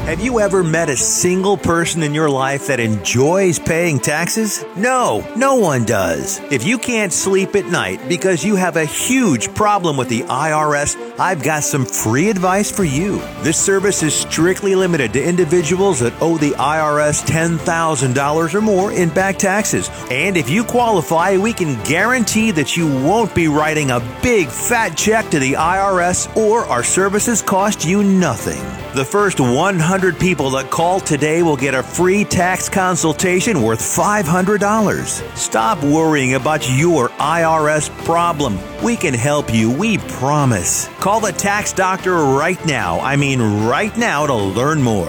Have you ever met a single person in your life that enjoys paying taxes? No one does. If you can't sleep at night because you have a huge problem with the IRS, I've got some free advice for you. This service is strictly limited to individuals that owe the IRS $10,000 or more in back taxes. And if you qualify, we can guarantee that you won't be writing a big fat check to the IRS, or our services cost you nothing. The first 100 people that call today will get a free tax consultation worth $500. Stop worrying about your IRS problem. We can help you, we promise. Call the tax doctor right now. I mean right now, to learn more.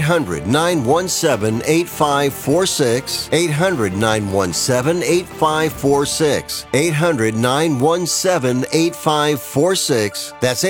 800-917-8546. 800-917-8546. 800-917-8546. That's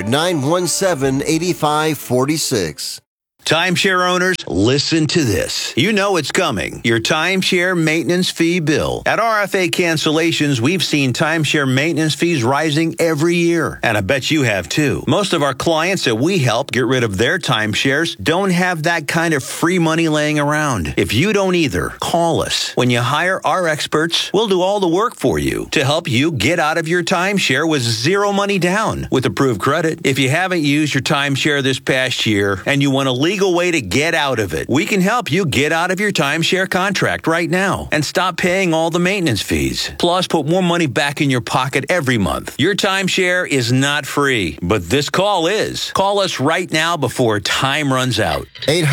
800-917-8546. Timeshare owners, listen to this. You know it's coming. Your timeshare maintenance fee bill. At RFA Cancellations, we've seen timeshare maintenance fees rising every year. And I bet you have too. Most of our clients that we help get rid of their timeshares don't have that kind of free money laying around. If you don't either, call us. When you hire our experts, we'll do all the work for you to help you get out of your timeshare with zero money down with approved credit. If you haven't used your timeshare this past year and you want to legal way to get out of it, we can help you get out of your timeshare contract right now and stop paying all the maintenance fees. Plus, put more money back in your pocket every month. Your timeshare is not free, but this call is. Call us right now before time runs out.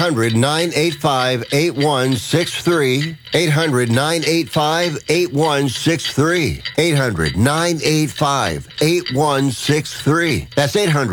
800-985-8163. 800-985-8163. 800-985-8163. That's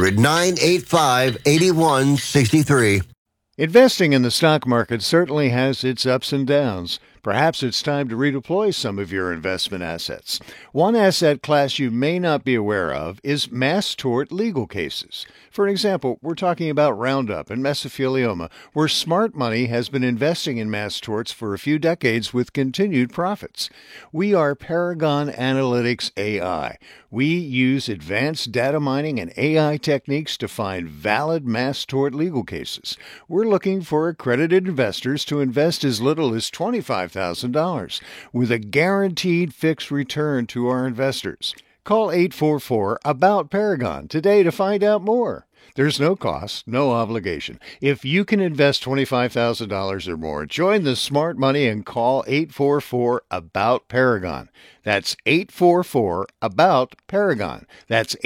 800-985-8163. Investing in the stock market certainly has its ups and downs. Perhaps it's time to redeploy some of your investment assets. One asset class you may not be aware of is mass tort legal cases. For example, we're talking about Roundup and mesothelioma, where smart money has been investing in mass torts for a few decades with continued profits. We are Paragon Analytics AI. We use advanced data mining and AI techniques to find valid mass tort legal cases. We're looking for accredited investors to invest as little as $25,000 with a guaranteed fixed return to our investors. Call 844-ABOUT-PARAGON today to find out more. There's no cost, no obligation. If you can invest $25,000 or more, join the smart money and call 844-ABOUT-PARAGON. That's 844-ABOUT-PARAGON. That's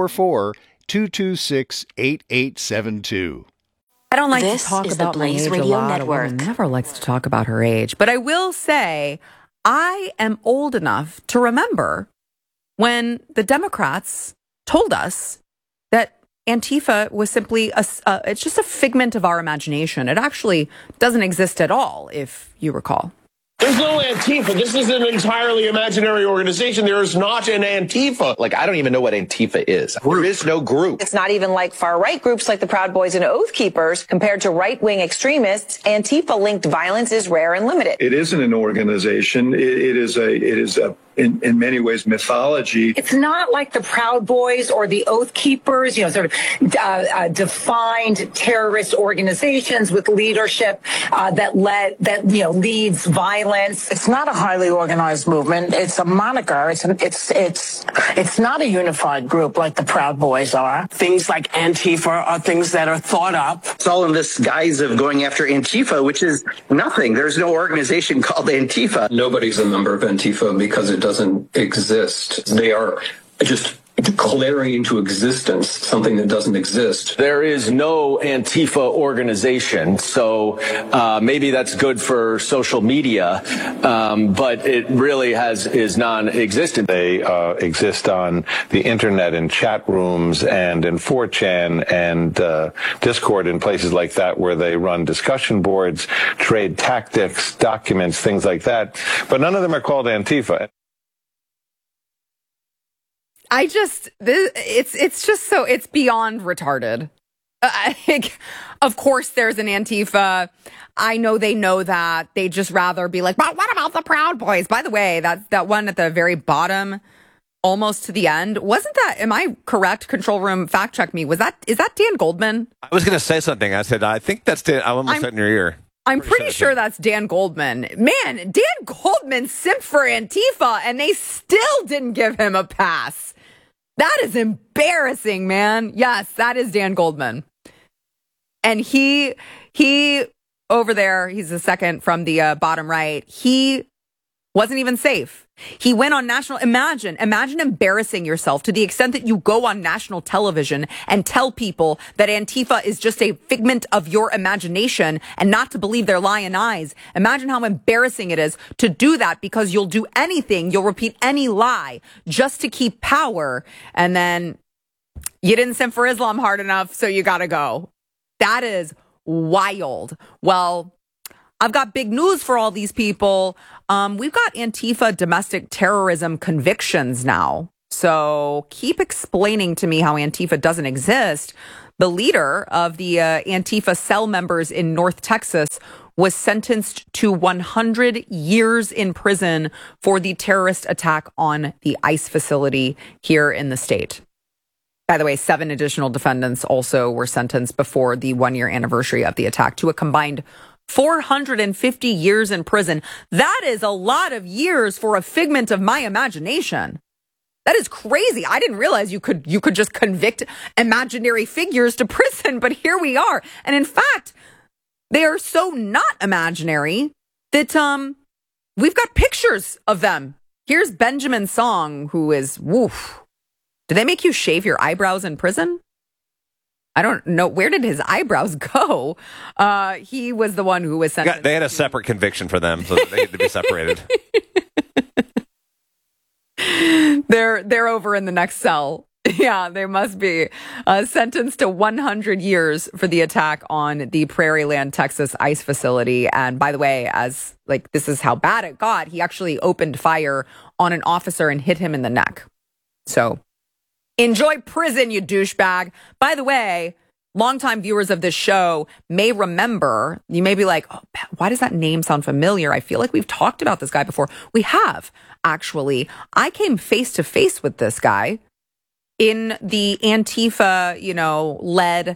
844-226-8872. I don't like This to talk is the about my Blaze age Radio a lot. Network. A woman never likes to talk about her age. But I will say I am old enough to remember when the Democrats told us that Antifa was simply it's just a figment of our imagination. It actually doesn't exist at all, if you recall. There's no Antifa. This is an entirely imaginary organization. There is not an Antifa. Like, I don't even know what Antifa is. There is no group. It's not even like far-right groups like the Proud Boys and Oath Keepers. Compared to right-wing extremists, Antifa-linked violence is rare and limited. It isn't an organization. It is in many ways mythology. It's not like the Proud Boys or the Oath Keepers, sort of defined terrorist organizations with leadership that leads violence. It's not a highly organized movement. It's a moniker. It's not a unified group like the Proud Boys are. Things like Antifa are things that are thought up. It's all in this guise of going after Antifa, which is nothing. There's no organization called Antifa. Nobody's a member of Antifa because it doesn't exist. They are just declaring into existence something that doesn't exist. There is no Antifa organization, so maybe that's good for social media, but it really is non-existent. They exist on the internet in chat rooms and in 4chan and Discord and places like that, where they run discussion boards, trade tactics, documents, things like that. But none of them are called Antifa. It's beyond retarded. Of course there's an Antifa. I know they know that. They just rather be like, but what about the Proud Boys? By the way, that one at the very bottom almost to the end. Wasn't that, am I correct? Control room, fact check me. Is that Dan Goldman? I was going to say something. I said, I think that's Dan. I almost said in your ear. I'm pretty sure that's Dan Goldman. Man, Dan Goldman simped for Antifa and they still didn't give him a pass. That is embarrassing, man. Yes, that is Dan Goldman. And he over there, he's the second from the bottom right. He wasn't even safe. He went on national, imagine embarrassing yourself to the extent that you go on national television and tell people that Antifa is just a figment of your imagination and not to believe their lying eyes. Imagine how embarrassing it is to do that because you'll do anything, you'll repeat any lie just to keep power. And then you didn't simp for Islam hard enough, so you gotta go. That is wild. Well, I've got big news for all these people. We've got Antifa domestic terrorism convictions now. So keep explaining to me how Antifa doesn't exist. The leader of the Antifa cell members in North Texas was sentenced to 100 years in prison for the terrorist attack on the ICE facility here in the state. By the way, 7 additional defendants also were sentenced before the 1-year anniversary of the attack to a combined 450 years in prison. That is a lot of years for a figment of my imagination. That is crazy. I didn't realize you could just convict imaginary figures to prison, but here we are. And in fact, they are so not imaginary that we've got pictures of them. Here's Benjamin Song, who is woof. Do they make you shave your eyebrows in prison? I don't know. Where did his eyebrows go? He was the one who was sentenced. They had a separate conviction for them, so they had to be separated. They're over in the next cell. Yeah, they must be sentenced to 100 years for the attack on the Prairieland, Texas ICE facility. And by the way, this is how bad it got. He actually opened fire on an officer and hit him in the neck. So enjoy prison, you douchebag. By the way, longtime viewers of this show may remember, you may be like, oh, why does that name sound familiar? I feel like we've talked about this guy before. We have, actually. I came face to face with this guy in the Antifa, led,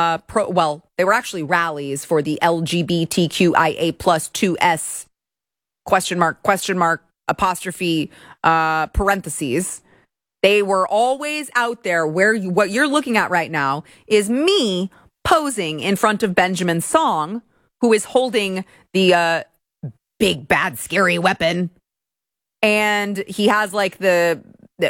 they were actually rallies for the LGBTQIA plus 2S question mark, apostrophe, parentheses. They were always out there where what you're looking at right now is me posing in front of Benjamin Song, who is holding the big, bad, scary weapon. And he has like the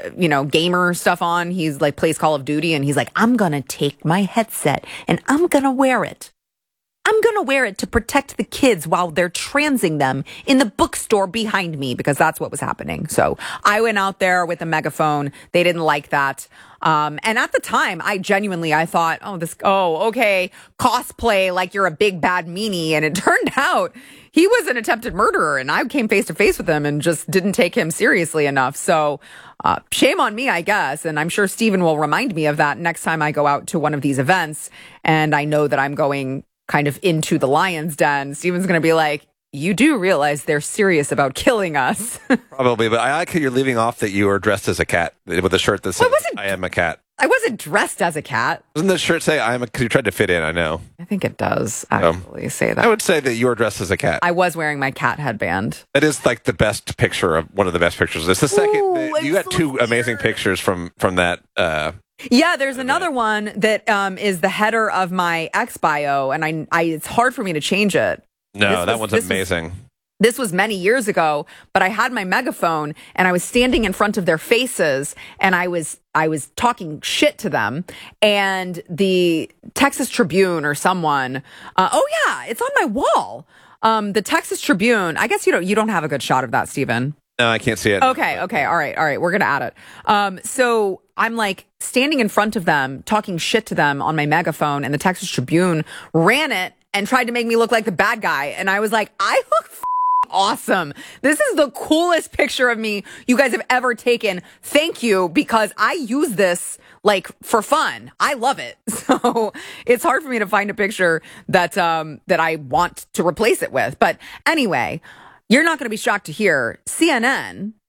gamer stuff on. He's like plays Call of Duty and he's like, I'm going to take my headset and I'm going to wear it. I'm going to wear it to protect the kids while they're transing them in the bookstore behind me, because that's what was happening. So I went out there with a megaphone. They didn't like that. And at the time, I thought, okay, cosplay like you're a big bad meanie. And it turned out he was an attempted murderer, and I came face to face with him and just didn't take him seriously enough. So shame on me, I guess. And I'm sure Stephen will remind me of that next time I go out to one of these events. And I know that I'm going kind of into the lion's den. Stephen's going to be like, you do realize they're serious about killing us. Probably, but I like how you're leaving off that you were dressed as a cat with a shirt that says, I am a cat. I wasn't dressed as a cat. Doesn't the shirt say, I am a, because you tried to fit in, I know. I think it does actually say that. I would say that you were dressed as a cat. I was wearing my cat headband. That is like the best picture of one of the best pictures. It's the second. You got two amazing pictures from that. Yeah, there's another one that is the header of my X bio, and I it's hard for me to change it. No, that one's amazing. This was many years ago, but I had my megaphone and I was standing in front of their faces and I was talking shit to them, and the Texas Tribune or someone, it's on my wall. The Texas Tribune, I guess you don't have a good shot of that, Stephen. No, I can't see it. Okay. All right. We're going to add it. So I'm like standing in front of them, talking shit to them on my megaphone, and the Texas Tribune ran it and tried to make me look like the bad guy. And I was like, I look awesome. This is the coolest picture of me you guys have ever taken. Thank you, because I use this like for fun. I love it. So it's hard for me to find a picture that I want to replace it with. But anyway, you're not going to be shocked to hear CNN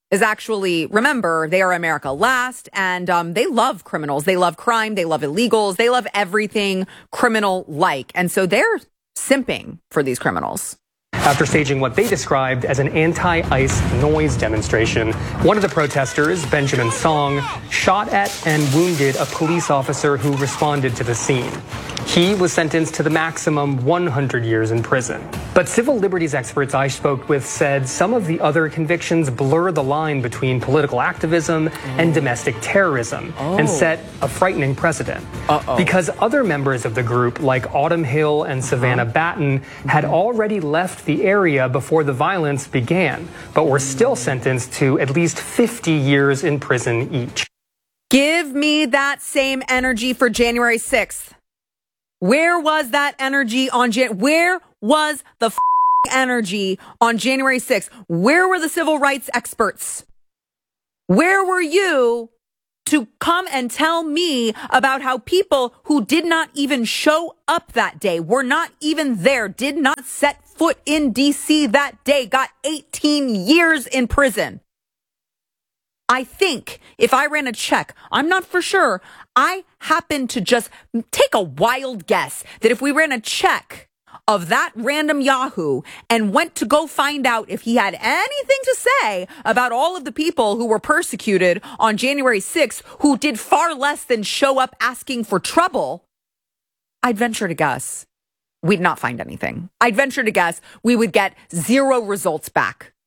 is actually, remember, they are America last, and they love criminals. They love crime. They love illegals. They love everything criminal-like. And so they're simping for these criminals. After staging what they described as an anti-ICE noise demonstration, one of the protesters, Benjamin Song, shot at and wounded a police officer who responded to the scene. He was sentenced to the maximum 100 years in prison. But civil liberties experts I spoke with said some of the other convictions blur the line between political activism and domestic terrorism and set a frightening precedent. Because other members of the group, like Autumn Hill and Savannah Batten, had already left the area before the violence began, but were still sentenced to at least 50 years in prison each. Give me that same energy for January 6th. Where was that energy on Where was the energy on January 6th? Where were the civil rights experts? Where were you to come and tell me about how people who did not even show up that day, were not even there, did not set foot in D.C. that day, got 18 years in prison? I think if I ran a check, I'm not for sure, I happen to just take a wild guess that if we ran a check of that random Yahoo and went to go find out if he had anything to say about all of the people who were persecuted on January 6th, who did far less than show up asking for trouble, I'd venture to guess we'd not find anything. I'd venture to guess we would get 0 results back.